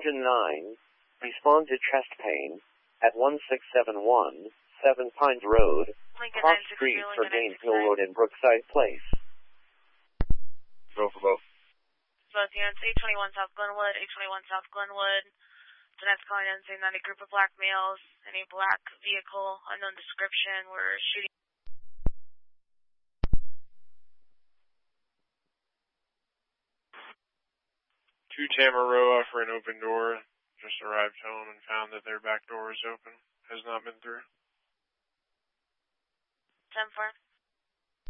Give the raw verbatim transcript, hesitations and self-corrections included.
Engine nine, respond to chest pain at one six seven one, Seven Pines Road, Lincoln cross nine six street three, for Lincoln Gainesville Road and Brookside Place. Go for both. Both units, eight twenty-one South Glenwood, eight twenty-one South Glenwood. Tonight's calling in saying that a group of black males in a black vehicle, unknown description, were shooting. Two Tamaroa for an open door. Just arrived home and found that their back door is open. Has not been through. ten four.